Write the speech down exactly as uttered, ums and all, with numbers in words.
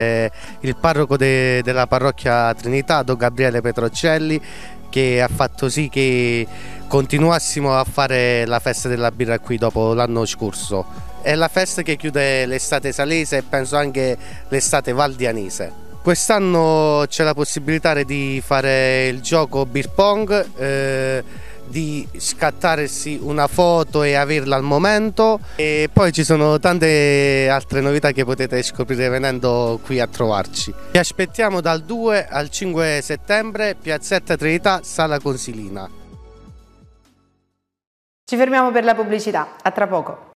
il parroco de, della parrocchia Trinità, Don Gabriele Petrocelli, che ha fatto sì che continuassimo a fare la festa della birra qui dopo l'anno scorso. È la festa che chiude l'estate salese e penso anche l'estate valdianese. Quest'anno c'è la possibilità di fare il gioco beer pong, eh, di scattarsi una foto e averla al momento, e poi ci sono tante altre novità che potete scoprire venendo qui a trovarci. Vi aspettiamo dal due al cinque settembre, Piazzetta Trinità, Sala Consilina. Ci fermiamo per la pubblicità, a tra poco.